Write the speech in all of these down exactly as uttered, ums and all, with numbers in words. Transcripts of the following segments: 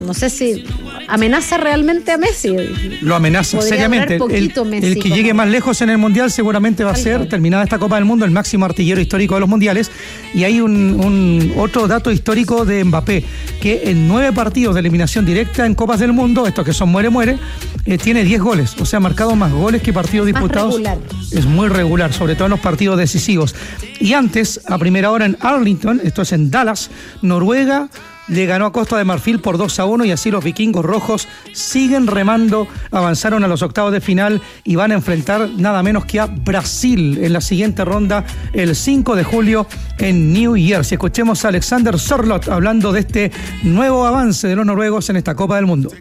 no sé si amenaza realmente a Messi. Lo amenaza Podría seriamente. durar El, poquito Messi, el que como- llegue más lejos en el Mundial seguramente va a Tal ser, cual. terminada esta Copa del Mundo, el máximo artillero histórico de los Mundiales. Y hay un, un otro dato histórico de Mbappé, que en nueve partidos de eliminación directa en Copas del Mundo, estos que son muere-muere, eh, tiene diez goles. O sea, ha marcado más goles que partidos Más disputados. regular. Es muy regular, sobre todo en los partidos decisivos. Y antes, a primera hora en Arlington, esto es en Dallas, Noruega le ganó a Costa de Marfil por dos a uno y así los vikingos rojos siguen remando, avanzaron a los octavos de final y van a enfrentar nada menos que a Brasil en la siguiente ronda el cinco de julio en New Jersey. Escuchemos a Alexander Sørloth hablando de este nuevo avance de los noruegos en esta Copa del Mundo.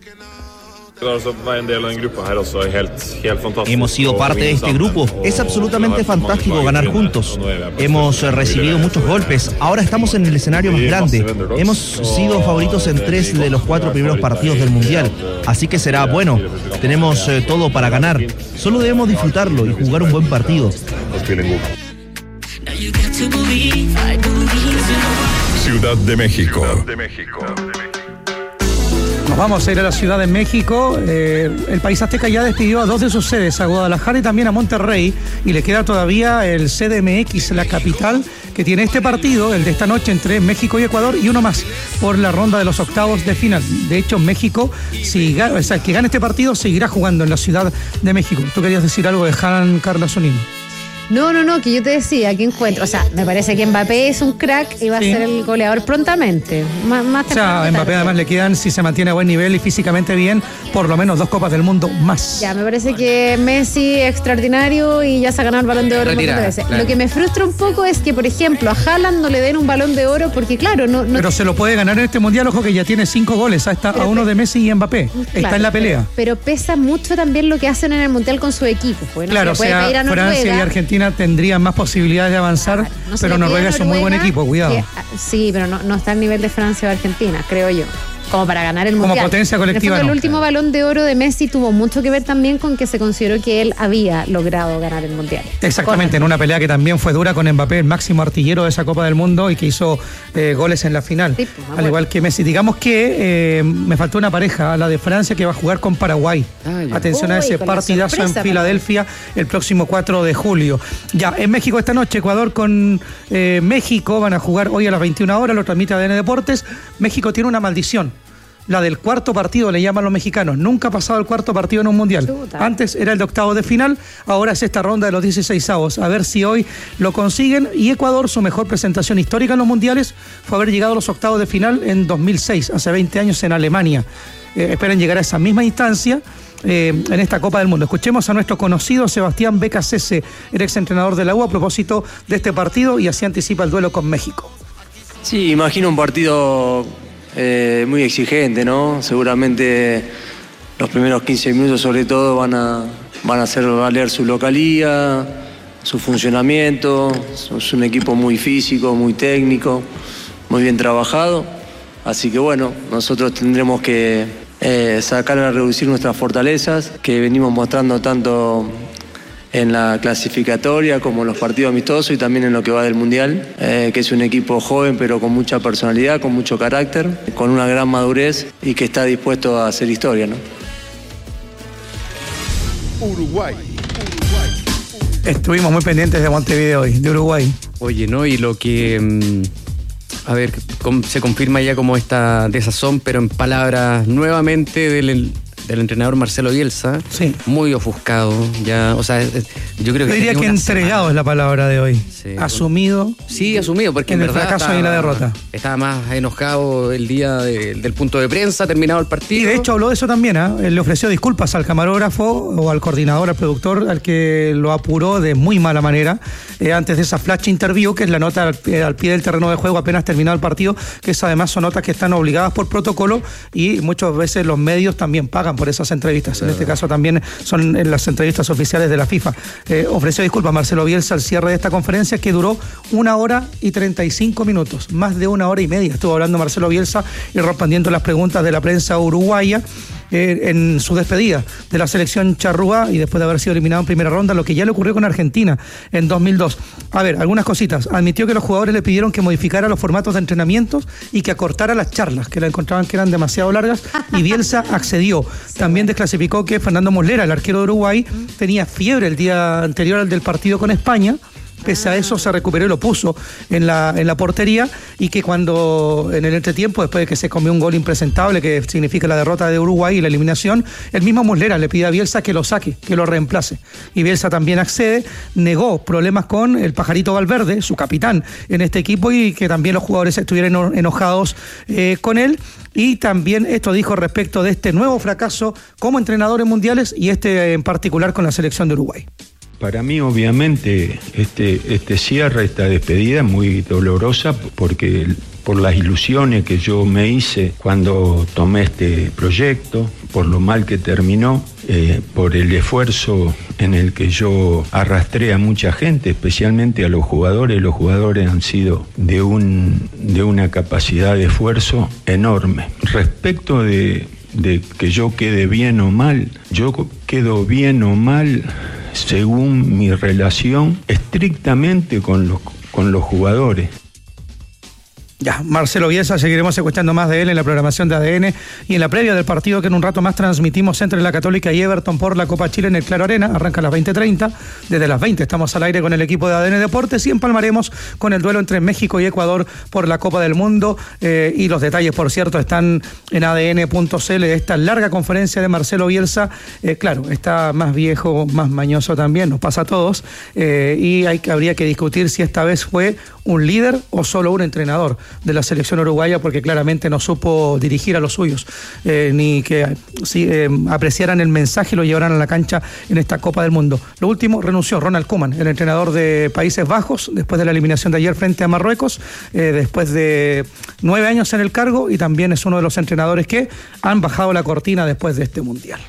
Hemos sido parte de este grupo. Es absolutamente fantástico ganar juntos. Hemos recibido muchos golpes. Ahora estamos en el escenario más grande. Hemos sido favoritos en tres de los cuatro primeros partidos del Mundial. Así que será bueno. Tenemos eh, todo para ganar. Solo debemos disfrutarlo y jugar un buen partido. Ciudad de México. Nos vamos a ir a la Ciudad de México. Eh, el país azteca ya despidió a dos de sus sedes, a Guadalajara y también a Monterrey, y le queda todavía el C D M X, la capital, que tiene este partido, el de esta noche entre México y Ecuador, y uno más por la ronda de los octavos de final. De hecho, México, si gana, o sea, el que gane este partido seguirá jugando en la Ciudad de México. ¿Tú querías decir algo de Han Carla Sonino? No, no, no, que yo te decía que encuentro, o sea, me parece que Mbappé es un crack y va Sí. a ser el goleador prontamente. Más, más O sea, a Mbappé además le quedan, si se mantiene a buen nivel y físicamente bien, por lo menos dos Copas del Mundo más. Ya, me parece que Messi es extraordinario y ya se ha ganado el Balón de Oro un montón de Retirada, veces. claro. Lo que me frustra un poco es que, por ejemplo, a Haaland no le den un Balón de Oro porque, claro, no... no Pero se lo puede ganar en este Mundial, ojo que ya tiene cinco goles, a, esta, a uno de Messi y Mbappé. Está claro, en la pelea. Pero, pero pesa mucho también lo que hacen en el Mundial con su equipo. Pues, no Claro, o se le puede sea, pedir a Noruega. Francia y Argentina tendrían más posibilidades de avanzar, Claro, no se pero le pide a Noruega es un muy buen Noruega equipo, cuidado. que- sí, pero no, no está al nivel de Francia o Argentina, creo yo. Como para ganar el Como Mundial. potencia En el colectiva, fondo, no. el último Balón de Oro de Messi tuvo mucho que ver también con que se consideró que él había logrado ganar el Mundial. Exactamente, en una pelea que también fue dura con Mbappé, el máximo artillero de esa Copa del Mundo y que hizo eh, goles en la final, Sí, pues, me al acuerdo. igual que Messi. Digamos que eh, me faltó una pareja, la de Francia, que va a jugar con Paraguay. Ah, ya. Atención a Uy, ese con la partidazo en sorpresa, Filadelfia el próximo cuatro de julio. Ya, en México esta noche, Ecuador con eh, México, van a jugar hoy a las veintiuna horas, lo transmite A D N Deportes. México tiene una maldición. La del cuarto partido, le llaman los mexicanos. Nunca ha pasado el cuarto partido en un mundial. Chuta. Antes era el de octavo de final, ahora es esta ronda de los dieciseisavos. A ver si hoy lo consiguen. Y Ecuador, su mejor presentación histórica en los mundiales fue haber llegado a los octavos de final en dos mil seis, hace veinte años en Alemania. Eh, esperan llegar a esa misma instancia eh, en esta Copa del Mundo. Escuchemos a nuestro conocido Sebastián Becasese, el exentrenador de la U, a propósito de este partido, y así anticipa el duelo con México. Sí, imagino un partido eh, muy exigente, ¿no? Seguramente los primeros quince minutos sobre todo van a, van a hacer valer su localía, su funcionamiento. Es un equipo muy físico, muy técnico, muy bien trabajado. Así que bueno, nosotros tendremos que eh, sacar a reducir nuestras fortalezas que venimos mostrando tanto en la clasificatoria como en los partidos amistosos y también en lo que va del Mundial, eh, que es un equipo joven pero con mucha personalidad, con mucho carácter, con una gran madurez y que está dispuesto a hacer historia, ¿no? Uruguay. Estuvimos muy pendientes de Montevideo hoy, de Uruguay. Oye, ¿no? Y lo que... mmm, a ver, com- se confirma ya como esta desazón, pero en palabras nuevamente del... del entrenador Marcelo Bielsa, Sí. muy ofuscado, ya, o sea, es- es- yo creo que... Yo diría tenía que una entregado semana. es la palabra de hoy. Sí. Asumido. Sí, asumido, porque En en, el verdad fracaso estaba, y la derrota. Estaba más enojado el día de- del punto de prensa, terminado el partido. Y de hecho habló de eso también, ¿ah? Él le ofreció disculpas al camarógrafo o al coordinador, al productor, al que lo apuró de muy mala manera eh, antes de esa flash interview, que es la nota al pie, al pie del terreno de juego apenas terminado el partido, que es, además son notas que están obligadas por protocolo y muchas veces los medios también pagan por esas entrevistas. En este caso también son en las entrevistas oficiales de la FIFA. Eh, ofreció disculpas Marcelo Bielsa al cierre de esta conferencia, que duró una hora y treinta y cinco minutos, más de una hora y media estuvo hablando Marcelo Bielsa y respondiendo las preguntas de la prensa uruguaya. eh, en su despedida de la selección charrúa y después de haber sido eliminado en primera ronda, lo que ya le ocurrió con Argentina en dos mil dos. A ver, algunas cositas. Admitió que los jugadores le pidieron que modificara los formatos de entrenamientos y que acortara las charlas, que la encontraban que eran demasiado largas, y Bielsa accedió. También desclasificó que Fernando Muslera, el arquero de Uruguay, tenía fiebre el día anterior al del partido con España. Pese a eso se recuperó y lo puso en la, en la portería, y que cuando en el entretiempo, después de que se comió un gol impresentable que significa la derrota de Uruguay y la eliminación, el mismo Muslera le pide a Bielsa que lo saque, que lo reemplace, y Bielsa también accede. Negó problemas con el Pajarito Valverde, su capitán en este equipo, y que también los jugadores estuvieran enojados eh, con él. Y también esto dijo respecto de este nuevo fracaso como entrenador en mundiales, y este en particular con la selección de Uruguay. Para mí, obviamente, este, este cierre, esta despedida es muy dolorosa porque por las ilusiones que yo me hice cuando tomé este proyecto, por lo mal que terminó, eh, por el esfuerzo en el que yo arrastré a mucha gente, especialmente a los jugadores. Los jugadores han sido de, un, de una capacidad de esfuerzo enorme. Respecto de, de que yo quede bien o mal, yo quedo bien o mal según mi relación estrictamente con los, con los jugadores. Ya, Marcelo Bielsa, seguiremos escuchando más de él en la programación de A D N y en la previa del partido que en un rato más transmitimos entre la Católica y Everton por la Copa Chile en el Claro Arena. Arranca a las veinte treinta. Desde las veinte estamos al aire con el equipo de A D N Deportes y empalmaremos con el duelo entre México y Ecuador por la Copa del Mundo. Eh, y los detalles, por cierto, están en A D N punto C L. Esta larga conferencia de Marcelo Bielsa, eh, claro, está más viejo, más mañoso también, nos pasa a todos. Eh, y hay, habría que discutir si esta vez fue un líder o solo un entrenador de la selección uruguaya, porque claramente no supo dirigir a los suyos, eh, ni que si, eh, apreciaran el mensaje y lo llevaran a la cancha en esta Copa del Mundo. Lo último, renunció Ronald Koeman, el entrenador de Países Bajos, después de la eliminación de ayer frente a Marruecos, eh, después de nueve años en el cargo, y también es uno de los entrenadores que han bajado la cortina después de este Mundial.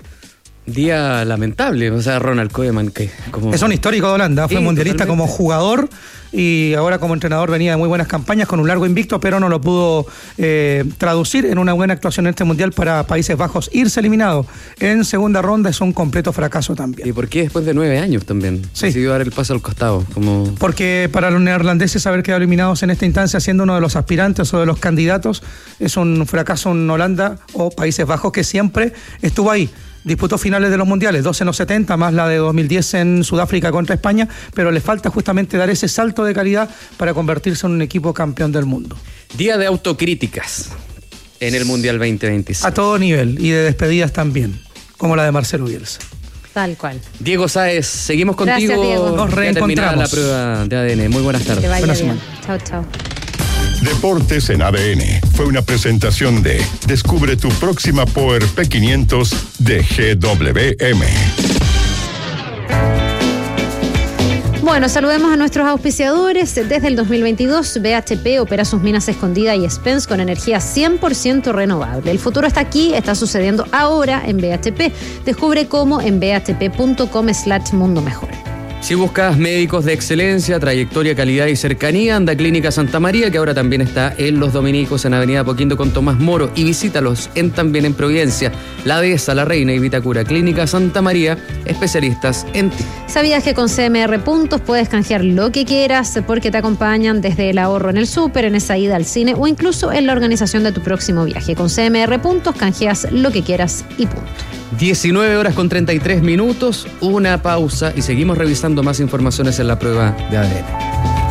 Día lamentable, o sea, Ronald Koeman, que como... Es un histórico de Holanda, fue sí, mundialista totalmente. Como jugador, y ahora como entrenador venía de muy buenas campañas con un largo invicto, pero no lo pudo eh, traducir en una buena actuación en este mundial para Países Bajos. Irse eliminado en segunda ronda es un completo fracaso también. ¿Y por qué después de nueve años también? Sí. Decidió dar el paso al costado. Como... Porque para los neerlandeses haber quedado eliminados en esta instancia siendo uno de los aspirantes o de los candidatos es un fracaso en Holanda o Países Bajos, que siempre estuvo ahí. Disputó finales de los mundiales, dos en los setenta, más la de dos mil diez en Sudáfrica contra España, pero le falta justamente dar ese salto de calidad para convertirse en un equipo campeón del mundo. Día de autocríticas en el Mundial veinte veintiséis. A todo nivel, y de despedidas también, como la de Marcelo Bielsa. Tal cual. Diego Sáez, seguimos contigo. Gracias, Diego. Nos reencontramos. La prueba de A D N. Muy buenas tardes. Que vaya Buenas bien. semanas. Chao, chao. Deportes en A D N fue una presentación de Descubre tu próxima Power P quinientos de G W M. Bueno, saludemos a nuestros auspiciadores. Desde el dos mil veintidós, B H P opera sus minas Escondida y Spence con energía cien por ciento renovable. El futuro está aquí, está sucediendo ahora en B H P. Descubre cómo en bhp.com slash mundo mejor. Si buscas médicos de excelencia, trayectoria, calidad y cercanía, anda a Clínica Santa María, que ahora también está en Los Dominicos, en Avenida Apoquindo con Tomás Moro, y visítalos en también en Providencia, La Dehesa, La Reina y Vitacura. Clínica Santa María, especialistas en ti. ¿Sabías que con C M R Puntos puedes canjear lo que quieras porque te acompañan desde el ahorro en el súper, en esa ida al cine o incluso en la organización de tu próximo viaje? Con C M R Puntos canjeas lo que quieras y punto. diecinueve horas con treinta y tres minutos, una pausa y seguimos revisando más informaciones en la prueba de A D N.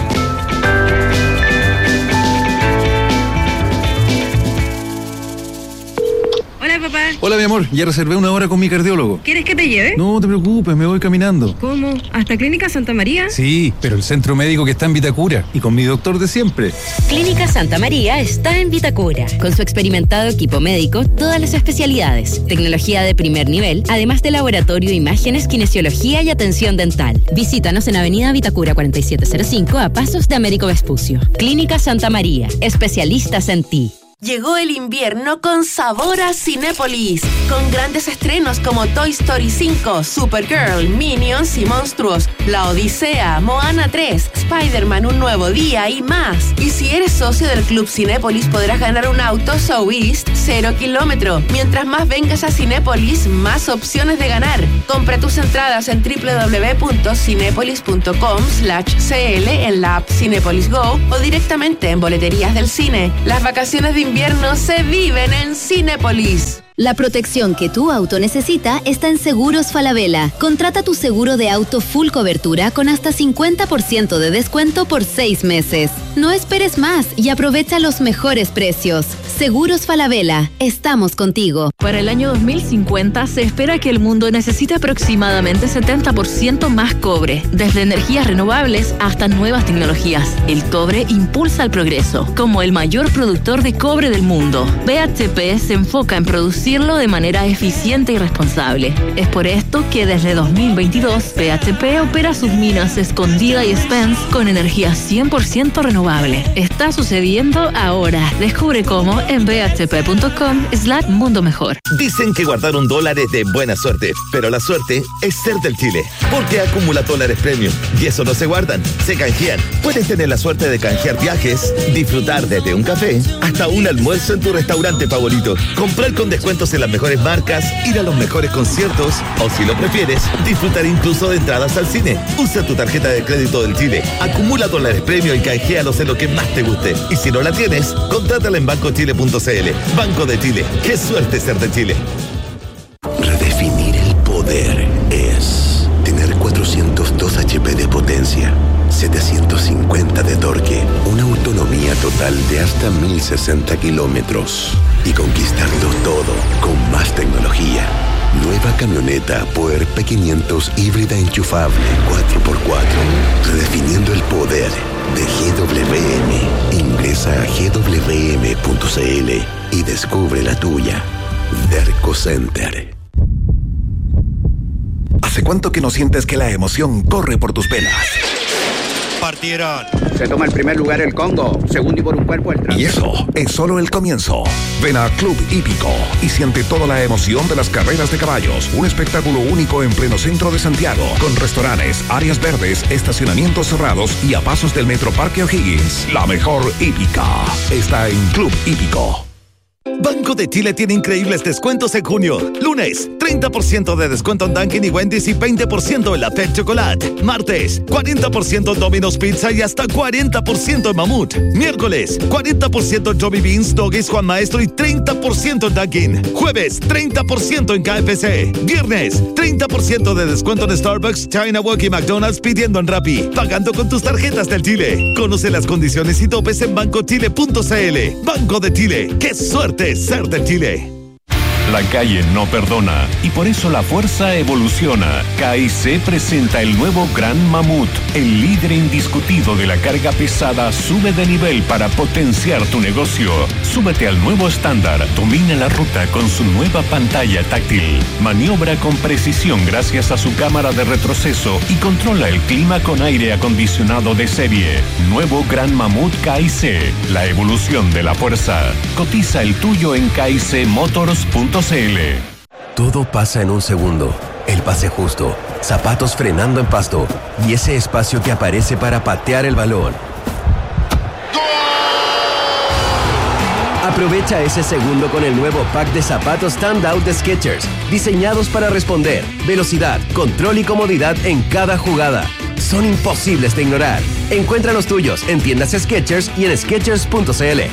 Hola, papá. Hola, mi amor, ya reservé una hora con mi cardiólogo. ¿Quieres que te lleve? No te preocupes, me voy caminando. ¿Cómo? ¿Hasta Clínica Santa María? Sí, pero el centro médico que está en Vitacura y con mi doctor de siempre. Clínica Santa María está en Vitacura. Con su experimentado equipo médico, todas las especialidades, tecnología de primer nivel, además de laboratorio, imágenes, kinesiología y atención dental. Visítanos en Avenida Vitacura cuarenta y siete cero cinco a pasos de Américo Vespucio. Clínica Santa María, especialistas en ti. Llegó el invierno con sabor a Cinépolis, con grandes estrenos como Toy Story cinco, Supergirl, Minions y Monstruos, La Odisea, Moana tres, Spider-Man Un Nuevo Día y más. Y si eres socio del Club Cinépolis podrás ganar un auto So East cero kilómetro. Mientras más vengas a Cinépolis, más opciones de ganar. Compra tus entradas en w w w punto cinepolis punto com slash c l en la app Cinépolis Go o directamente en boleterías del cine. Las vacaciones de invierno se viven en Cinépolis. La protección que tu auto necesita está en Seguros Falabella. Contrata tu seguro de auto full cobertura con hasta cincuenta por ciento de descuento por seis meses. No esperes más y aprovecha los mejores precios. Seguros Falabella, estamos contigo. Para el año dos mil cincuenta se espera que el mundo necesite aproximadamente setenta por ciento más cobre, desde energías renovables hasta nuevas tecnologías. El cobre impulsa el progreso, como el mayor productor de cobre del mundo. B H P se enfoca en producir de manera eficiente y responsable. Es por esto que desde dos mil veintidós B H P opera sus minas Escondida y Spence con energía cien por ciento renovable. Está sucediendo ahora. Descubre cómo en b h p punto com slash mundo mejor. Dicen que guardar un dólar es de buena suerte, pero la suerte es ser del Chile, porque acumula dólares premium y eso no se guardan, se canjean. Puedes tener la suerte de canjear viajes, disfrutar desde un café hasta un almuerzo en tu restaurante favorito, comprar con descuento en las mejores marcas, ir a los mejores conciertos o, si lo prefieres, disfrutar incluso de entradas al cine. Usa tu tarjeta de crédito del Chile, acumula dólares premio y canjealos en lo que más te guste. Y si no la tienes, contrátala en banco chile punto c l. Banco de Chile, qué suerte ser de Chile. Redefinir el poder es tener cuatrocientos dos H P de potencia, setecientos cincuenta de torque, una autonomía total de hasta mil sesenta kilómetros y conquistarlo todo con más tecnología. Nueva camioneta Power P quinientos híbrida enchufable cuatro por cuatro, redefiniendo el poder de G W M. Ingresa a g w m punto c l y descubre la tuya. Derco Center. ¿Hace cuánto que no sientes que la emoción corre por tus venas? Partieron. Se toma el primer lugar el Congo, segundo y por un cuerpo el Trans. Y eso es solo el comienzo. Ven a Club Hípico y siente toda la emoción de las carreras de caballos. Un espectáculo único en pleno centro de Santiago, con restaurantes, áreas verdes, estacionamientos cerrados y a pasos del Metro Parque O'Higgins. La mejor hípica está en Club Hípico. Banco de Chile tiene increíbles descuentos en junio. Lunes, treinta por ciento de descuento en Dunkin' y Wendy's y veinte por ciento en la Pet Chocolate. Martes, cuarenta por ciento en Domino's Pizza y hasta cuarenta por ciento en Mamut. Miércoles, cuarenta por ciento en Johnny Beans, Doggies, Juan Maestro y treinta por ciento en Dunkin'. Jueves, treinta por ciento en K F C. Viernes, treinta por ciento de descuento en Starbucks, China Walk y McDonald's pidiendo en Rappi. Pagando con tus tarjetas del Chile. Conoce las condiciones y topes en banco chile punto c l. Banco de Chile. ¡Qué suerte ser de Chile! La calle no perdona y por eso la fuerza evoluciona. K I C presenta el nuevo Gran Mamut. El líder indiscutido de la carga pesada sube de nivel para potenciar tu negocio. Súbete al nuevo estándar. Domina la ruta con su nueva pantalla táctil. Maniobra con precisión gracias a su cámara de retroceso y controla el clima con aire acondicionado de serie. Nuevo Gran Mamut K I C. La evolución de la fuerza. Cotiza el tuyo en k i c motors punto c l. Todo pasa en un segundo. El pase justo, zapatos frenando en pasto y ese espacio que aparece para patear el balón. Aprovecha ese segundo con el nuevo pack de zapatos Standout de Skechers, diseñados para responder, velocidad, control y comodidad en cada jugada. Son imposibles de ignorar. Encuentra los tuyos en tiendas Skechers y en skechers punto c l.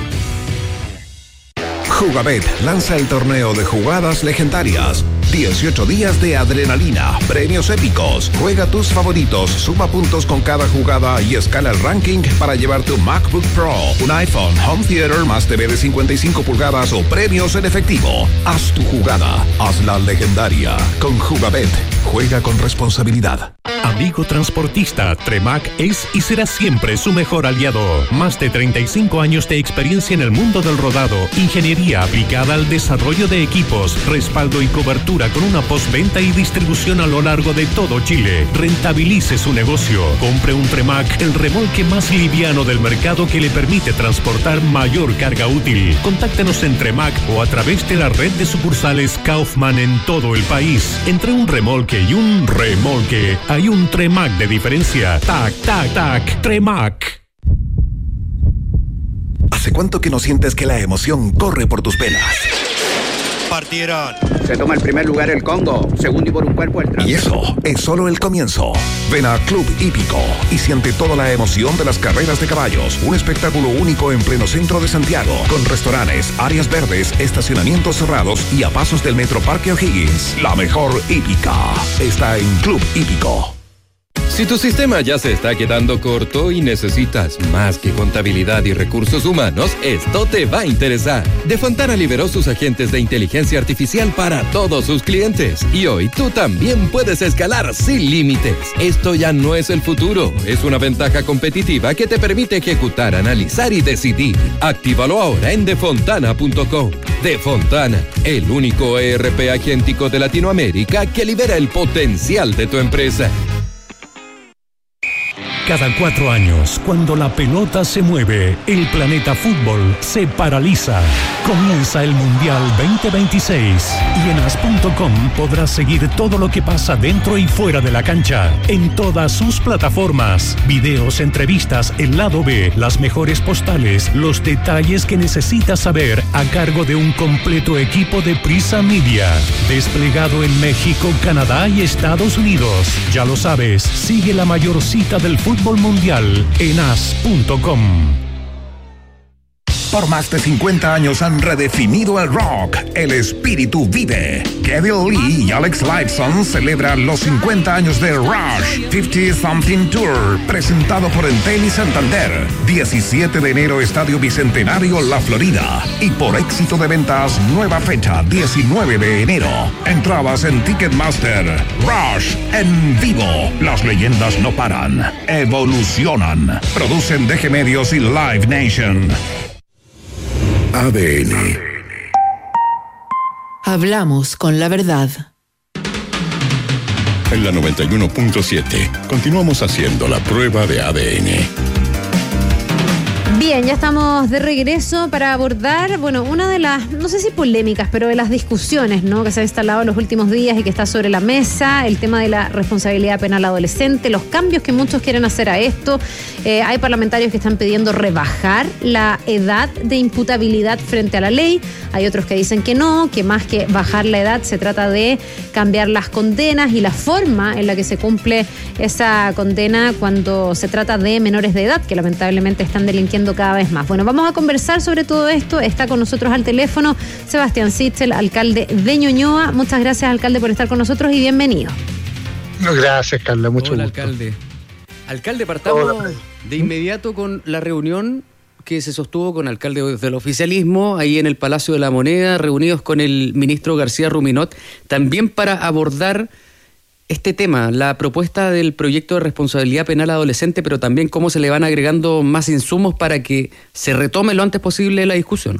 Jugabet lanza el torneo de jugadas legendarias. dieciocho días de adrenalina, premios épicos. Juega tus favoritos, suma puntos con cada jugada y escala el ranking para llevar tu MacBook Pro, un iPhone, Home Theater más T V de cincuenta y cinco pulgadas o premios en efectivo. Haz tu jugada, hazla legendaria. Con Jugabet, juega con responsabilidad. Amigo transportista, Tremac es y será siempre su mejor aliado. Más de treinta y cinco años de experiencia en el mundo del rodado, ingeniería aplicada al desarrollo de equipos, respaldo y cobertura factura con una postventa y distribución a lo largo de todo Chile. Rentabilice su negocio. Compre un Tremac, el remolque más liviano del mercado que le permite transportar mayor carga útil. Contáctenos en Tremac o a través de la red de sucursales Kaufman en todo el país. Entre un remolque y un remolque hay un Tremac de diferencia. Tac, tac, tac, Tremac. ¿Hace cuánto que no sientes que la emoción corre por tus venas? Partieron. Se toma el primer lugar el Congo, segundo y por un cuerpo el tras. Y eso es solo el comienzo. Ven a Club Hípico y siente toda la emoción de las carreras de caballos. Un espectáculo único en pleno centro de Santiago, con restaurantes, áreas verdes, estacionamientos cerrados y a pasos del Metro Parque O'Higgins. La mejor hípica está en Club Hípico. Si tu sistema ya se está quedando corto y necesitas más que contabilidad y recursos humanos, esto te va a interesar. De Fontana liberó sus agentes de inteligencia artificial para todos sus clientes. Y hoy tú también puedes escalar sin límites. Esto ya no es el futuro, es una ventaja competitiva que te permite ejecutar, analizar y decidir. Actívalo ahora en defontana punto com. Defontana, el único E R P agéntico de Latinoamérica que libera el potencial de tu empresa. Cada cuatro años, cuando la pelota se mueve, el planeta fútbol se paraliza. Comienza el Mundial veinte veintiséis y en as punto com podrás seguir todo lo que pasa dentro y fuera de la cancha, en todas sus plataformas. Videos, entrevistas, el lado B, las mejores postales, los detalles que necesitas saber a cargo de un completo equipo de Prisa Media, desplegado en México, Canadá y Estados Unidos. Ya lo sabes, sigue la mayor cita del fútbol Fútbol Mundial en as punto com. Por más de cincuenta años han redefinido el rock. El espíritu vive. Kevin Lee y Alex Lifeson celebran los cincuenta años de Rush cincuenta Something Tour, presentado por Entel y Santander. diecisiete de enero, Estadio Bicentenario, La Florida. Y por éxito de ventas, nueva fecha, diecinueve de enero. Entradas en Ticketmaster. Rush en vivo. Las leyendas no paran. Evolucionan. Producen D G Medios y Live Nation. A D N. Hablamos con la verdad. En la noventa y uno punto siete continuamos haciendo la prueba de A D N. Bien, ya estamos de regreso para abordar, bueno, una de las, no sé si polémicas, pero de las discusiones, ¿no?, que se ha instalado en los últimos días y que está sobre la mesa, el tema de la responsabilidad penal adolescente, los cambios que muchos quieren hacer a esto. Eh, hay parlamentarios que están pidiendo rebajar la edad de imputabilidad frente a la ley. Hay otros que dicen que no, que más que bajar la edad se trata de cambiar las condenas y la forma en la que se cumple esa condena cuando se trata de menores de edad, que lamentablemente están delinquiendo cada vez más. Bueno, vamos a conversar sobre todo esto. Está con nosotros al teléfono Sebastián Sichel, alcalde de Ñuñoa. Muchas gracias, alcalde, por estar con nosotros y bienvenido. Gracias, Carla, mucho Hola, gusto. alcalde. Alcalde, partamos Hola. de inmediato con la reunión que se sostuvo con alcaldes del oficialismo ahí en el Palacio de la Moneda, reunidos con el ministro García Ruminot, también para abordar este tema, la propuesta del proyecto de responsabilidad penal adolescente, pero también cómo se le van agregando más insumos para que se retome lo antes posible la discusión.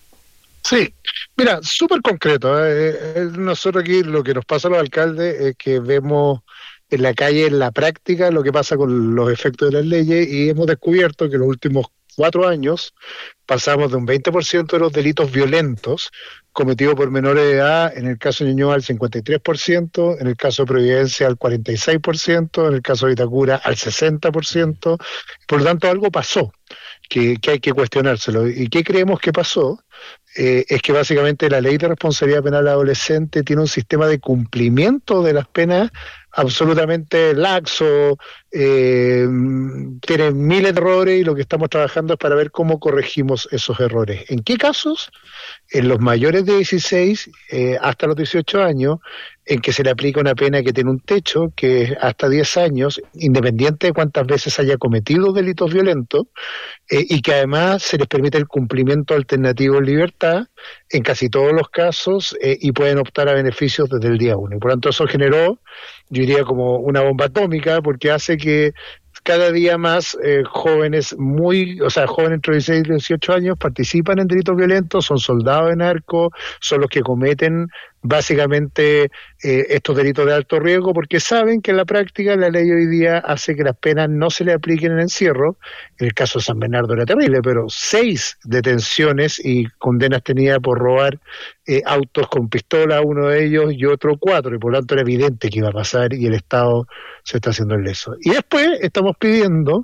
Sí, mira, súper concreto. ¿eh? Nosotros aquí lo que nos pasa a los alcaldes es que vemos en la calle, en la práctica, lo que pasa con los efectos de las leyes y hemos descubierto que en los últimos cuatro años pasamos de un veinte por ciento de los delitos violentos cometidos por menores de edad, en el caso de Ñuñoa al cincuenta y tres por ciento, en el caso de Providencia al cuarenta y seis por ciento, en el caso de Vitacura al sesenta por ciento. Por lo tanto, algo pasó que, que hay que cuestionárselo. ¿Y qué creemos que pasó? Eh, es que básicamente la ley de responsabilidad penal adolescente tiene un sistema de cumplimiento de las penas absolutamente laxo, eh, tiene miles de errores y lo que estamos trabajando es para ver cómo corregimos esos errores. ¿En qué casos? En los mayores de dieciséis eh, hasta los dieciocho años, en que se le aplica una pena que tiene un techo, que es hasta diez años, independiente de cuántas veces haya cometido delitos violentos, eh, y que además se les permite el cumplimiento alternativo en libertad en casi todos los casos, eh, y pueden optar a beneficios desde el día uno. Y por lo tanto eso generó, yo diría, como una bomba atómica, porque hace que cada día más eh, jóvenes muy, o sea, jóvenes entre dieciséis y dieciocho años participan en delitos violentos, son soldados de narco, son los que cometen básicamente eh, estos delitos de alto riesgo, porque saben que en la práctica la ley hoy día hace que las penas no se le apliquen en encierro. En el caso de San Bernardo era terrible, pero seis detenciones y condenas tenía por robar eh, autos con pistola, uno de ellos, y otro cuatro, y por lo tanto era evidente que iba a pasar y el Estado se está haciendo el leso. Y después estamos pidiendo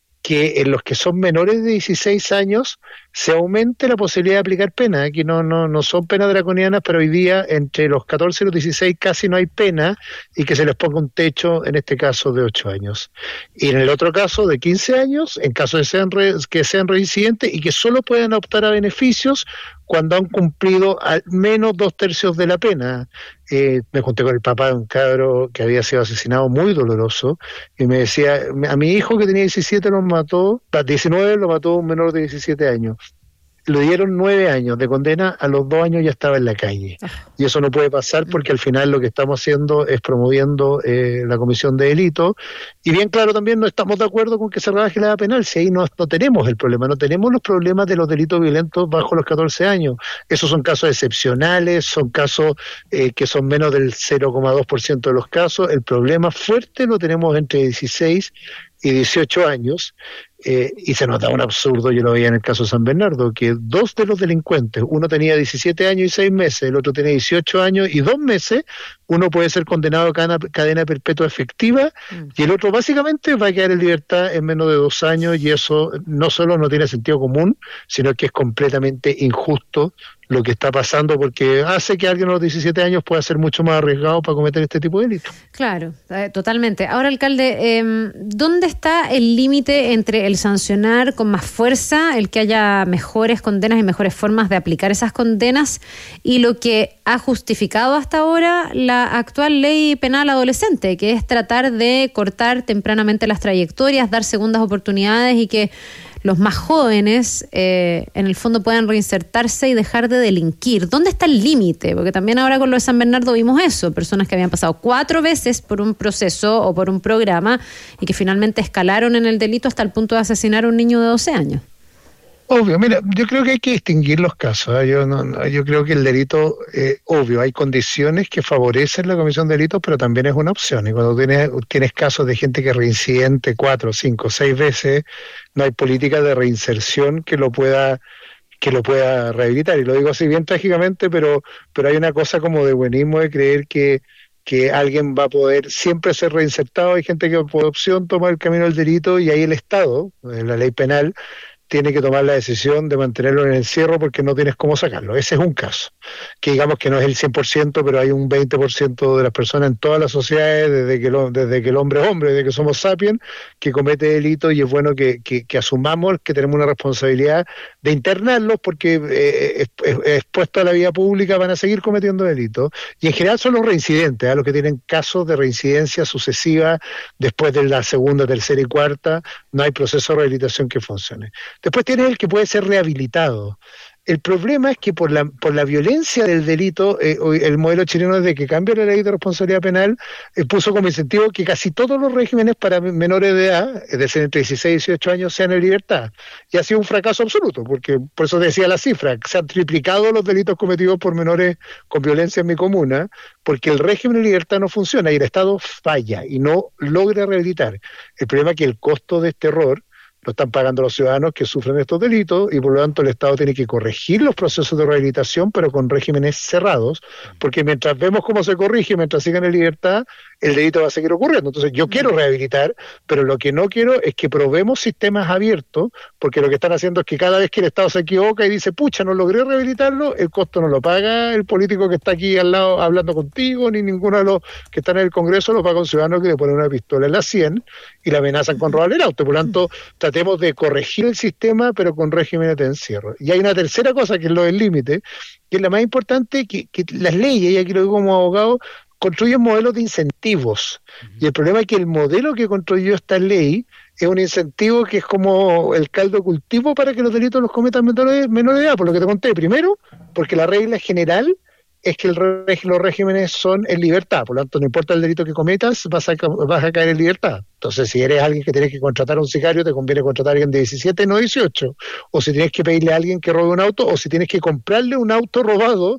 que en los que son menores de dieciséis años se aumente la posibilidad de aplicar pena. Aquí no no no son penas draconianas, pero hoy día entre los catorce y los dieciséis casi no hay pena, y que se les ponga un techo, en este caso de ocho años. Y en el otro caso de quince años, en caso de sean re, que sean reincidentes y que solo puedan optar a beneficios cuando han cumplido al menos dos tercios de la pena. Eh, me junté con el papá de un cabro que había sido asesinado, muy doloroso, y me decía, a mi hijo que tenía diecisiete lo mató, a diecinueve lo mató un menor de diecisiete años. Le dieron nueve años de condena, a los dos años ya estaba en la calle. Y eso no puede pasar, porque al final lo que estamos haciendo es promoviendo eh, la comisión de delito. Y bien claro, también no estamos de acuerdo con que se rebaje la edad penal, si ahí no, no tenemos el problema, no tenemos los problemas de los delitos violentos bajo los catorce años. Esos son casos excepcionales, son casos eh, que son menos del cero coma dos por ciento de los casos. El problema fuerte lo tenemos entre dieciséis y dieciocho años, eh, y se nos da un absurdo. Yo lo veía en el caso de San Bernardo, que dos de los delincuentes, uno tenía diecisiete años y seis meses, el otro tenía dieciocho años y dos meses, uno puede ser condenado a cadena, cadena perpetua efectiva, mm. y el otro básicamente va a quedar en libertad en menos de dos años, y eso no solo no tiene sentido común, sino que es completamente injusto lo que está pasando, porque hace que alguien a los diecisiete años pueda ser mucho más arriesgado para cometer este tipo de delitos. Claro, eh, totalmente. Ahora, alcalde, eh, ¿dónde está el límite entre el sancionar con más fuerza, el que haya mejores condenas y mejores formas de aplicar esas condenas, y lo que ha justificado hasta ahora la actual ley penal adolescente, que es tratar de cortar tempranamente las trayectorias, dar segundas oportunidades y que los más jóvenes eh, en el fondo puedan reinsertarse y dejar de delinquir? ¿Dónde está el límite? Porque también ahora con lo de San Bernardo vimos eso, personas que habían pasado cuatro veces por un proceso o por un programa y que finalmente escalaron en el delito hasta el punto de asesinar a un niño de doce años. Obvio, mira, yo creo que hay que distinguir los casos. ¿eh? Yo no, no, yo creo que el delito, eh, obvio, hay condiciones que favorecen la comisión de delitos, pero también es una opción. Y cuando tienes, tienes casos de gente que es reincidente cuatro, cinco, seis veces, no hay política de reinserción que lo pueda que lo pueda rehabilitar. Y lo digo así bien trágicamente, pero pero hay una cosa como de buenismo de creer que que alguien va a poder siempre ser reinsertado. Hay gente que por opción toma el camino del delito, y ahí el Estado, en la ley penal, tiene que tomar la decisión de mantenerlo en el encierro porque no tienes cómo sacarlo. Ese es un caso, que digamos que no es el cien por ciento, pero hay un veinte por ciento de las personas en todas las sociedades, desde que, lo, desde que el hombre es hombre, desde que somos sapiens, que comete delitos, y es bueno que, que, que asumamos que tenemos una responsabilidad de internarlos, porque eh, expuestos a la vida pública van a seguir cometiendo delitos, y en general son los reincidentes, ¿eh? los que tienen casos de reincidencia sucesiva después de la segunda, tercera y cuarta, no hay proceso de rehabilitación que funcione. Después tienes el que puede ser rehabilitado. El problema es que por la por la violencia del delito, eh, el modelo chileno, desde que cambió la ley de responsabilidad penal, eh, puso como incentivo que casi todos los regímenes para menores de edad, es decir, entre dieciséis y dieciocho años, sean en libertad. Y ha sido un fracaso absoluto, porque por eso decía la cifra, se han triplicado los delitos cometidos por menores con violencia en mi comuna, porque el régimen de libertad no funciona y el Estado falla y no logra rehabilitar. El problema es que el costo de este error lo están pagando los ciudadanos que sufren estos delitos, y por lo tanto el Estado tiene que corregir los procesos de rehabilitación, pero con regímenes cerrados, porque mientras vemos cómo se corrige, mientras sigan en libertad, el delito va a seguir ocurriendo. Entonces yo quiero rehabilitar, pero lo que no quiero es que probemos sistemas abiertos, porque lo que están haciendo es que cada vez que el Estado se equivoca y dice, pucha, no logré rehabilitarlo, el costo no lo paga el político que está aquí al lado hablando contigo, ni ninguno de los que están en el Congreso, lo paga un ciudadano que le pone una pistola en la sien y la amenazan con robarle el auto. Por lo tanto, tratemos de corregir el sistema, pero con regímenes de encierro. Y hay una tercera cosa, que es lo del límite, que es la más importante, que, que las leyes, y aquí lo digo como abogado, construyen modelos de incentivos. Y el problema es que el modelo que construyó esta ley es un incentivo que es como el caldo de cultivo para que los delitos los cometan menores, menores de edad, por lo que te conté. Primero, porque la regla general es que el reg- los regímenes son en libertad, por lo tanto no importa el delito que cometas, vas a, vas a caer en libertad. Entonces, si eres alguien que tienes que contratar a un sicario, te conviene contratar a alguien de diecisiete, no dieciocho. O si tienes que pedirle a alguien que robe un auto, o si tienes que comprarle un auto robado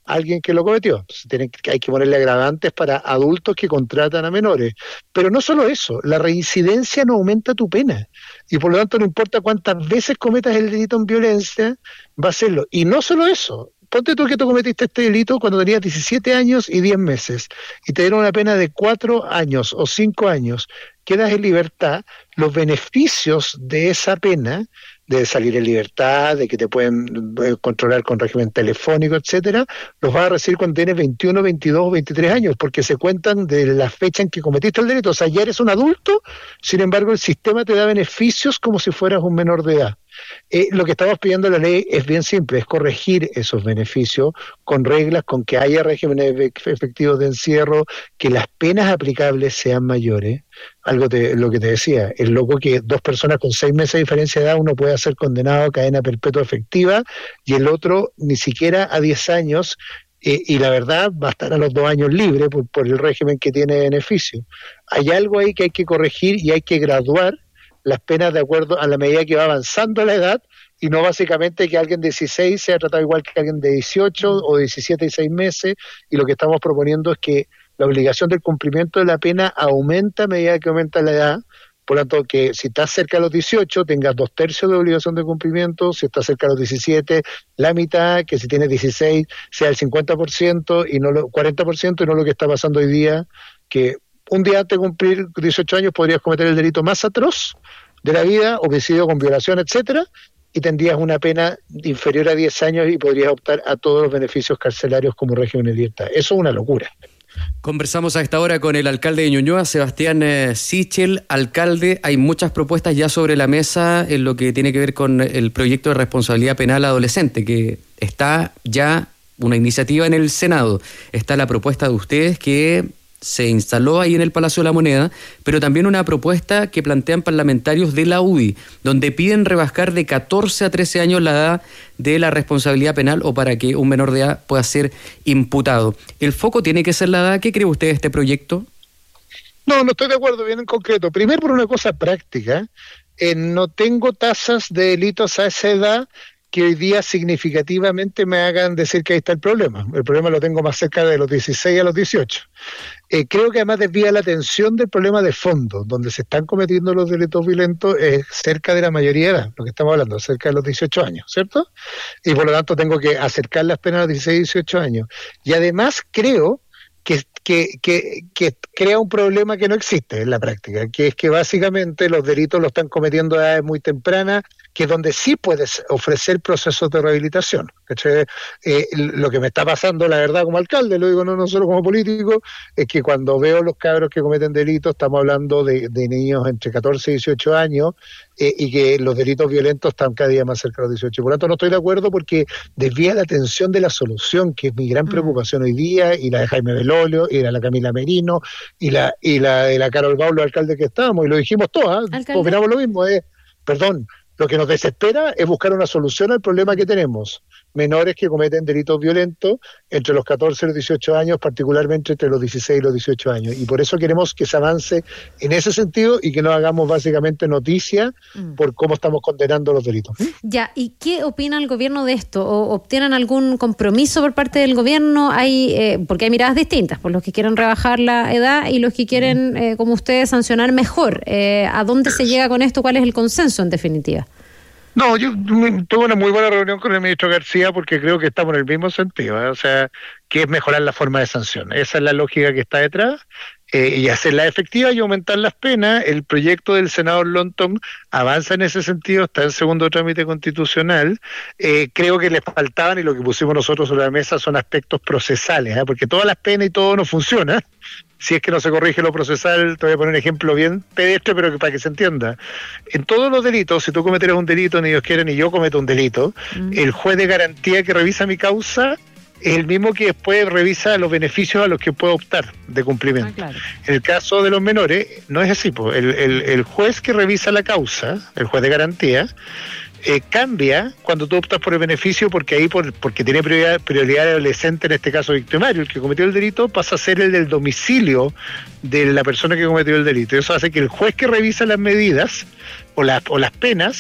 a alguien que lo cometió. Entonces, tienen, hay que ponerle agravantes para adultos que contratan a menores. Pero no solo eso, la reincidencia no aumenta tu pena. Y por lo tanto, no importa cuántas veces cometas el delito en violencia, va a hacerlo. Y no solo eso. Ponte tú que tú cometiste este delito cuando tenías diecisiete años y diez meses y te dieron una pena de cuatro años o cinco años, quedas en libertad, los beneficios de esa pena, de salir en libertad, de que te pueden controlar con régimen telefónico, etcétera, los vas a recibir cuando tienes veintiuno, veintidós o veintitrés años, porque se cuentan de la fecha en que cometiste el delito. O sea, ya eres un adulto, sin embargo el sistema te da beneficios como si fueras un menor de edad. Eh, lo que estamos pidiendo en la ley es bien simple, es corregir esos beneficios con reglas, con que haya regímenes efectivos de encierro, que las penas aplicables sean mayores. Algo te, lo que te decía, es loco que dos personas con seis meses de diferencia de edad, uno puede ser condenado a cadena perpetua efectiva y el otro ni siquiera a diez años, eh, y la verdad va a estar a los dos años libre por, por el régimen que tiene beneficio. Hay algo ahí que hay que corregir y hay que graduar las penas de acuerdo a la medida que va avanzando la edad, y no básicamente que alguien de dieciséis sea tratado igual que alguien de dieciocho o diecisiete y seis meses, y lo que estamos proponiendo es que la obligación del cumplimiento de la pena aumenta a medida que aumenta la edad. Por lo tanto, que si estás cerca de los dieciocho, tengas dos tercios de obligación de cumplimiento, si estás cerca de los diecisiete, la mitad, que si tienes dieciséis, sea el cincuenta por ciento y no lo cuarenta por ciento, y no lo que está pasando hoy día, que un día antes de cumplir dieciocho años podrías cometer el delito más atroz de la vida, homicidio con violación, etcétera, y tendrías una pena inferior a diez años y podrías optar a todos los beneficios carcelarios como régimen de libertad. Eso es una locura. Conversamos a esta hora con el alcalde de Ñuñoa, Sebastián eh, Sichel. Alcalde, hay muchas propuestas ya sobre la mesa en lo que tiene que ver con el proyecto de responsabilidad penal adolescente, que está ya una iniciativa en el Senado. Está la propuesta de ustedes que se instaló ahí en el Palacio de la Moneda, pero también una propuesta que plantean parlamentarios de la U D I, donde piden rebajar de catorce a trece años la edad de la responsabilidad penal o para que un menor de edad pueda ser imputado. ¿El foco tiene que ser la edad? ¿Qué cree usted de este proyecto? No, no estoy de acuerdo, bien en concreto. Primero por una cosa práctica, eh, no tengo tasas de delitos a esa edad que hoy día significativamente me hagan decir que ahí está el problema. El problema lo tengo más cerca de los dieciséis a los dieciocho. Eh, creo que además desvía la atención del problema de fondo, donde se están cometiendo los delitos violentos eh, cerca de la mayoría de edad, lo que estamos hablando, cerca de los dieciocho años, ¿cierto? Y por lo tanto tengo que acercar las penas a los dieciséis y dieciocho años. Y además creo que, que, que, que crea un problema que no existe en la práctica, que es que básicamente los delitos los están cometiendo a edades muy tempranas, que es donde sí puedes ofrecer procesos de rehabilitación. Eh, lo que me está pasando, la verdad, como alcalde, lo digo no, no solo como político, es que cuando veo los cabros que cometen delitos, estamos hablando de, de niños entre catorce y dieciocho años, eh, y que los delitos violentos están cada día más cerca de los dieciocho. Por lo tanto, no estoy de acuerdo porque desvía la atención de la solución, que es mi gran preocupación hoy día, y la de Jaime Belolio, y la de la Camila Merino, y la, y la de la Carol Baulo, alcalde que estábamos, y lo dijimos todas, ¿eh? Opinamos lo mismo, eh. Perdón. Lo que nos desespera es buscar una solución al problema que tenemos. Menores que cometen delitos violentos entre los catorce y los dieciocho años, particularmente entre los dieciséis y los dieciocho años. Y por eso queremos que se avance en ese sentido y que no hagamos básicamente noticia mm. por cómo estamos condenando los delitos. Ya, ¿y qué opina el gobierno de esto? ¿O obtienen algún compromiso por parte del gobierno? Hay eh, porque hay miradas distintas, por los que quieren rebajar la edad y los que quieren, eh, como ustedes, sancionar mejor. Eh, ¿A dónde se llega con esto? ¿Cuál es el consenso, en definitiva? No, yo tuve una muy buena reunión con el ministro García porque creo que estamos en el mismo sentido, ¿eh? O sea, que es mejorar la forma de sanción. Esa es la lógica que está detrás, eh, y hacerla efectiva y aumentar las penas. El proyecto del senador Lonton avanza en ese sentido, está en segundo trámite constitucional. Eh, creo que les faltaban, y lo que pusimos nosotros sobre la mesa son aspectos procesales, ¿eh? Porque todas las penas y todo no funciona si es que no se corrige lo procesal. Te voy a poner un ejemplo bien pedestre, pero que para que se entienda. En todos los delitos, si tú cometieras un delito, ni Dios quiera, ni yo cometo un delito, mm. el juez de garantía que revisa mi causa es el mismo que después revisa los beneficios a los que puedo optar de cumplimiento. Ah, claro. En el caso de los menores, no es así. Pues. El, el, el juez que revisa la causa, el juez de garantía, Eh, cambia cuando tú optas por el beneficio, porque ahí por, porque tiene prioridad, prioridad de adolescente, en este caso victimario. El que cometió el delito pasa a ser el del domicilio de la persona que cometió el delito. Eso hace que el juez que revisa las medidas o, la, o las penas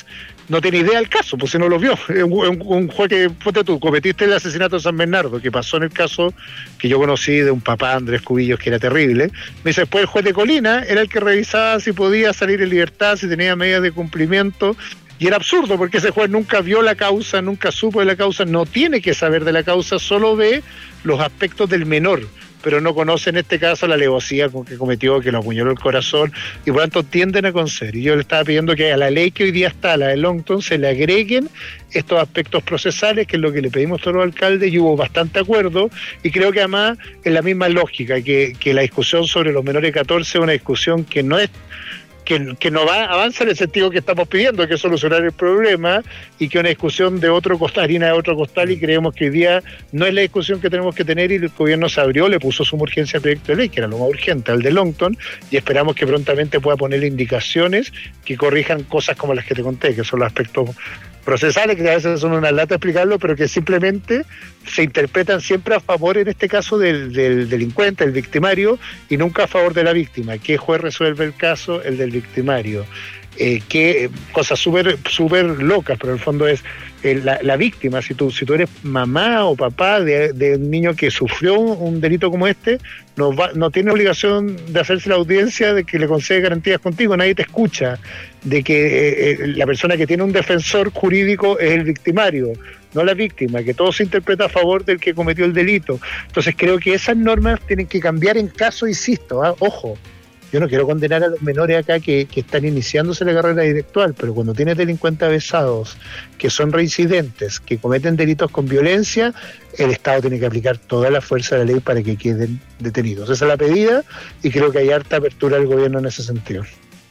no tiene idea del caso, pues si no lo vio. Un, un, un juez que, ponte tú, cometiste el asesinato de San Bernardo, que pasó en el caso que yo conocí de un papá, Andrés Cubillos, que era terrible. Me dice, después el juez de Colina era el que revisaba si podía salir en libertad, si tenía medidas de cumplimiento. Y era absurdo, porque ese juez nunca vio la causa, nunca supo de la causa, no tiene que saber de la causa, solo ve los aspectos del menor, pero no conoce en este caso la alevosía que cometió, que lo apuñaló el corazón, y por tanto tienden a conceder. Y yo le estaba pidiendo que a la ley que hoy día está, la de Longton, se le agreguen estos aspectos procesales, que es lo que le pedimos a todos los alcaldes, y hubo bastante acuerdo, y creo que además es la misma lógica, que, que la discusión sobre los menores de catorce es una discusión que no es Que, que no va avanza en el sentido que estamos pidiendo, que es solucionar el problema, y que una discusión de otro costal, harina de otro costal, y creemos que hoy día no es la discusión que tenemos que tener, y el gobierno se abrió, le puso suma urgencia al proyecto de ley, que era lo más urgente, al de Longton, y esperamos que prontamente pueda poner indicaciones que corrijan cosas como las que te conté, que son los aspectos procesales, que a veces son una lata explicarlo, pero que simplemente se interpretan siempre a favor, en este caso, del, del delincuente, el victimario, y nunca a favor de la víctima. ¿Qué juez resuelve el caso? El del victimario. Eh, que cosas súper súper locas, pero en el fondo es eh, la, la víctima. Si tú si tú eres mamá o papá de, de un niño que sufrió un, un delito como este, no va, no tiene obligación de hacerse la audiencia de que le concede garantías contigo, nadie te escucha, de que eh, eh, la persona que tiene un defensor jurídico es el victimario, no la víctima, que todo se interpreta a favor del que cometió el delito. Entonces creo que esas normas tienen que cambiar en caso, insisto, ¿eh? Ojo, yo no quiero condenar a los menores acá que, que están iniciándose la carrera intelectual, pero cuando tienes delincuentes avesados, que son reincidentes, que cometen delitos con violencia, el Estado tiene que aplicar toda la fuerza de la ley para que queden detenidos. Esa es la pedida, y creo que hay harta apertura del gobierno en ese sentido.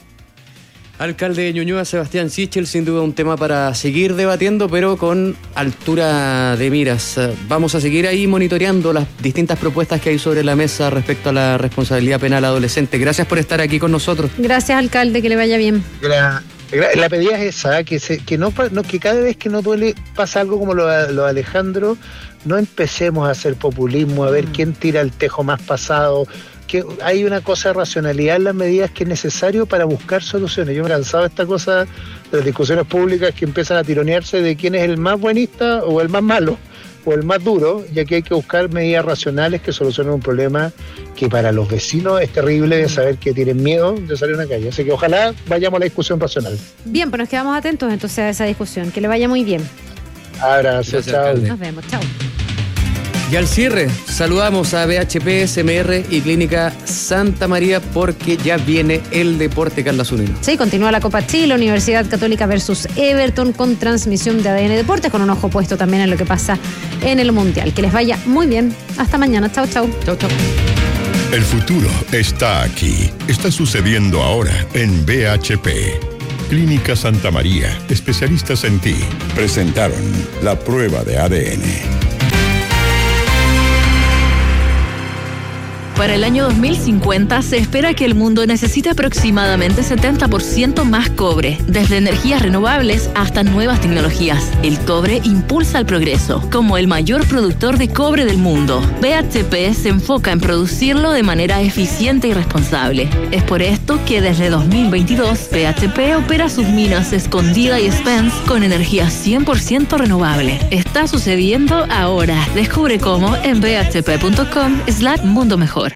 Alcalde de Ñuñoa, Sebastián Sichel, sin duda un tema para seguir debatiendo, pero con altura de miras. Vamos a seguir ahí monitoreando las distintas propuestas que hay sobre la mesa respecto a la responsabilidad penal adolescente. Gracias por estar aquí con nosotros. Gracias, alcalde, que le vaya bien. La, la pedida es esa, que, se, que, no, no, que cada vez que no duele pasa algo como lo, lo de Alejandro, no empecemos a hacer populismo, a ver mm. quién tira el tejo más pasado, que hay una cosa de racionalidad en las medidas que es necesario para buscar soluciones. Yo me he cansado de esta cosa de las discusiones públicas que empiezan a tironearse de quién es el más buenista o el más malo o el más duro, y aquí hay que buscar medidas racionales que solucionen un problema que para los vecinos es terrible de saber que tienen miedo de salir a la calle. Así que ojalá vayamos a la discusión racional. Bien, pues nos quedamos atentos entonces a esa discusión. Que le vaya muy bien. Abrazo, chao. Nos vemos, chao. Y al cierre, saludamos a B H P, S M R y Clínica Santa María, porque ya viene el deporte, Carla Zunino. Sí, continúa la Copa Chile, Universidad Católica versus Everton, con transmisión de A D N Deportes, con un ojo puesto también en lo que pasa en el Mundial. Que les vaya muy bien. Hasta mañana. Chao, chao. Chao, chao. El futuro está aquí. Está sucediendo ahora en B H P. Clínica Santa María, especialistas en ti, presentaron la prueba de A D N. Para el año dos mil cincuenta se espera que el mundo necesite aproximadamente setenta por ciento más cobre, desde energías renovables hasta nuevas tecnologías. El cobre impulsa el progreso, como el mayor productor de cobre del mundo. B H P se enfoca en producirlo de manera eficiente y responsable. Es por esto que desde dos mil veintidós B H P opera sus minas Escondida y Spence con energía cien por ciento renovable. Está sucediendo ahora. Descubre cómo en b h p punto com slash mundo mejor.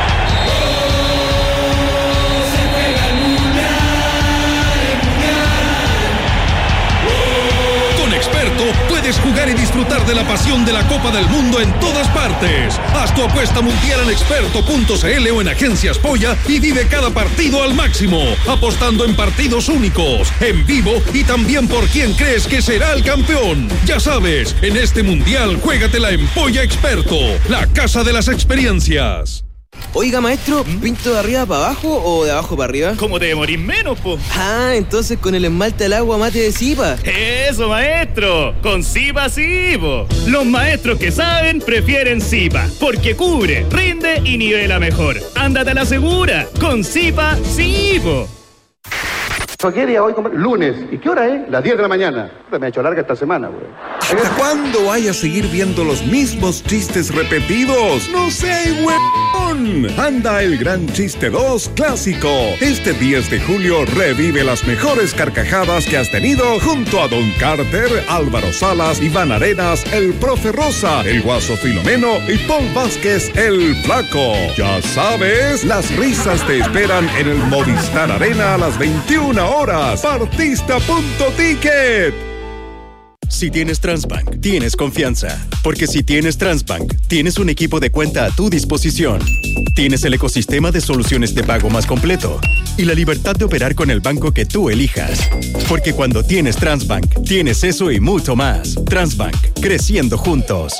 Puedes jugar y disfrutar de la pasión de la Copa del Mundo en todas partes. Haz tu apuesta mundial en experto punto c l o en Agencias Polla y vive cada partido al máximo, apostando en partidos únicos, en vivo y también por quién crees que será el campeón. Ya sabes, en este mundial juégatela en Polla Experto, la casa de las experiencias. Oiga, maestro, ¿pinto de arriba para abajo o de abajo para arriba? ¿Cómo te demorís menos, po? Ah, entonces con el esmalte al agua mate de Zipa. ¡Eso, maestro! ¡Con Zipa sí, po! Los maestros que saben prefieren Zipa, porque cubre, rinde y nivela mejor. ¡Ándate a la segura! ¡Con Zipa sí, po! ¿Qué día hoy? Lunes. ¿Y qué hora es? Las diez de la mañana. Me ha hecho larga esta semana, güey. ¿Hasta cuándo vaya a seguir viendo los mismos chistes repetidos? ¡No sé, güey! Anda el Gran Chiste dos Clásico. Este diez de julio revive las mejores carcajadas que has tenido junto a Don Carter, Álvaro Salas, Iván Arenas, el Profe Rosa, el Guaso Filomeno y Paul Vázquez, el Flaco. Ya sabes, las risas te esperan en el Movistar Arena a las veintiuna horas. Partista punto ticket. Si tienes Transbank, tienes confianza. Porque si tienes Transbank, tienes un equipo de cuenta a tu disposición. Tienes el ecosistema de soluciones de pago más completo y la libertad de operar con el banco que tú elijas. Porque cuando tienes Transbank, tienes eso y mucho más. Transbank, creciendo juntos.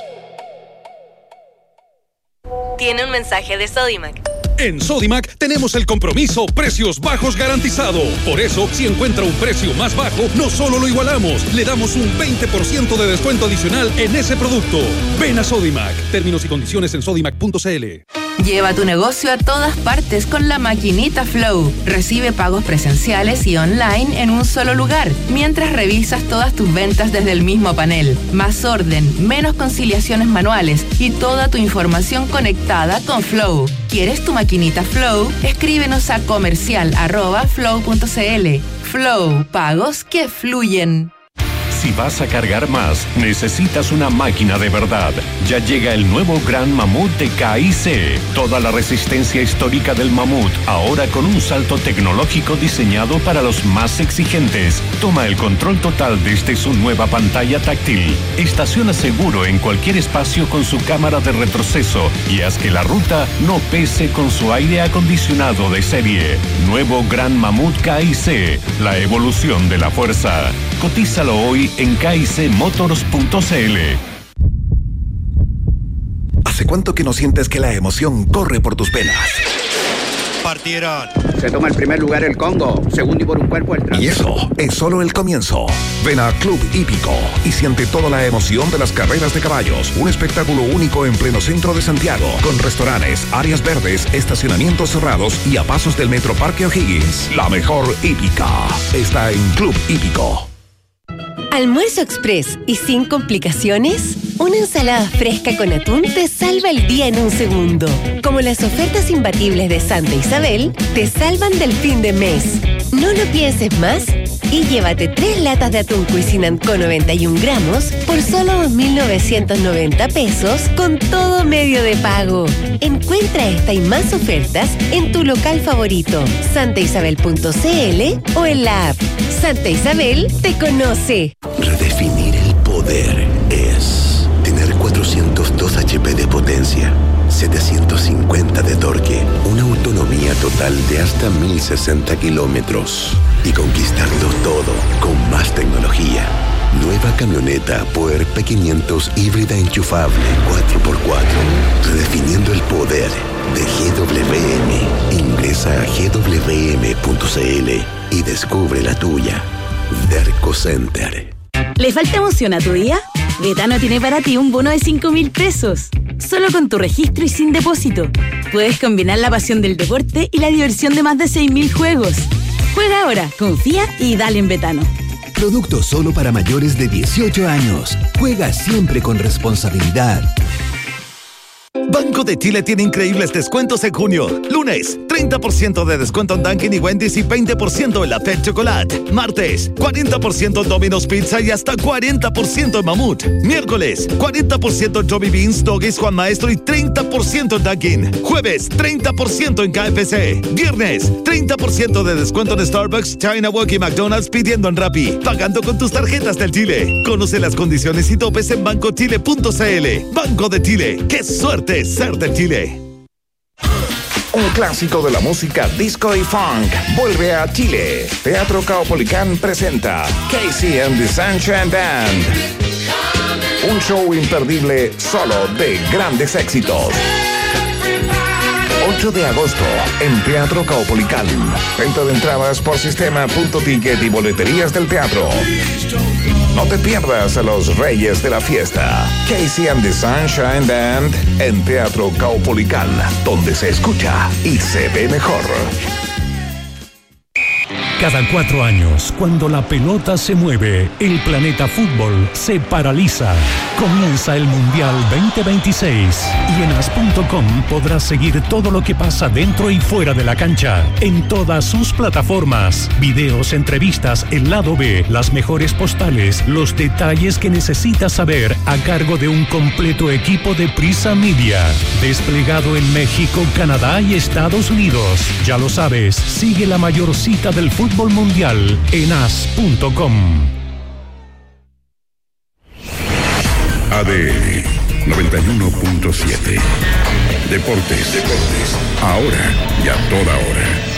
Tiene un mensaje de Sodimac. En Sodimac tenemos el compromiso precios bajos garantizado. Por eso, si encuentra un precio más bajo, no solo lo igualamos, le damos un veinte por ciento de descuento adicional en ese producto. Ven a Sodimac. Términos y condiciones en sodimac punto c l. Lleva tu negocio a todas partes con la maquinita Flow. Recibe pagos presenciales y online en un solo lugar, mientras revisas todas tus ventas desde el mismo panel. Más orden, menos conciliaciones manuales y toda tu información conectada con Flow. ¿Quieres tu maquinita Flow? Escríbenos a comercial arroba flow punto c l. Flow, pagos que fluyen. Si vas a cargar más, necesitas una máquina de verdad. Ya llega el nuevo Gran Mamut de K I C. Toda la resistencia histórica del Mamut, ahora con un salto tecnológico diseñado para los más exigentes. Toma el control total desde su nueva pantalla táctil. Estaciona seguro en cualquier espacio con su cámara de retroceso y haz que la ruta no pese con su aire acondicionado de serie. Nuevo Gran Mamut K I C, la evolución de la fuerza. Cotízalo hoy en k i c motors punto c l. ¿Hace cuánto que no sientes que la emoción corre por tus venas? Partieron. Se toma el primer lugar el Congo, segundo y por un cuerpo el Trans. Y eso es solo el comienzo. Ven a Club Hípico y siente toda la emoción de las carreras de caballos. Un espectáculo único en pleno centro de Santiago, con restaurantes, áreas verdes, estacionamientos cerrados y a pasos del Metro Parque O'Higgins. La mejor hípica está en Club Hípico. Almuerzo express y sin complicaciones. Una ensalada fresca con atún te salva el día en un segundo. Como las ofertas imbatibles de Santa Isabel, te salvan del fin de mes. No lo pienses más y llévate tres latas de atún Cuisinant con noventa y un gramos por solo dos mil novecientos noventa pesos con todo medio de pago. Encuentra esta y más ofertas en tu local favorito, santa isabel punto c l o en la app. Santa Isabel te conoce. Redefinir el poder es tener cuatrocientos dos H P de potencia, setecientos cincuenta de torque, una autonomía total de hasta mil sesenta kilómetros y conquistarlo todo con más tecnología. Nueva camioneta Puer P quinientos híbrida enchufable cuatro por cuatro, redefiniendo el poder de G W M. Ingresa a g w m punto c l y descubre la tuya. Derco Center. ¿Le falta emoción a tu día? Betano tiene para ti un bono de cinco mil pesos. Solo con tu registro y sin depósito. Puedes combinar la pasión del deporte y la diversión de más de seis mil juegos. Juega ahora, confía y dale en Betano. Producto solo para mayores de dieciocho años. Juega siempre con responsabilidad. Banco de Chile tiene increíbles descuentos en junio. Lunes, treinta por ciento de descuento en Dunkin' y Wendy's y veinte por ciento en la Pet Chocolate. Martes, cuarenta por ciento en Domino's Pizza y hasta cuarenta por ciento en Mamut. Miércoles, cuarenta por ciento en Joby Beans, Doggies, Juan Maestro y treinta por ciento en Dunkin'. Jueves, treinta por ciento en K F C. Viernes, treinta por ciento de descuento en Starbucks, China Walk y McDonald's pidiendo en Rappi. Pagando con tus tarjetas del Chile. Conoce las condiciones y topes en banco chile punto c l. Banco de Chile. ¡Qué suerte ser de Chile! Un clásico de la música disco y funk vuelve a Chile. Teatro Caupolicán presenta Casey and the Sunshine Band. Un show imperdible solo de grandes éxitos. ocho de agosto en Teatro Caupolicán. Venta de entradas por sistema punto ticket y boleterías del teatro. No te pierdas a los reyes de la fiesta. Casey and the Sunshine Band en Teatro Caupolicán, donde se escucha y se ve mejor. Cada cuatro años, cuando la pelota se mueve, el planeta fútbol se paraliza. Comienza el Mundial veinte veintiséis y en as punto com podrás seguir todo lo que pasa dentro y fuera de la cancha, en todas sus plataformas. Videos, entrevistas, el lado B, las mejores postales, los detalles que necesitas saber a cargo de un completo equipo de Prisa Media. Desplegado en México, Canadá y Estados Unidos. Ya lo sabes, sigue la mayor cita del fútbol Fútbol Mundial en as punto com. A D N noventa y uno punto siete. Deportes, deportes, ahora y a toda hora.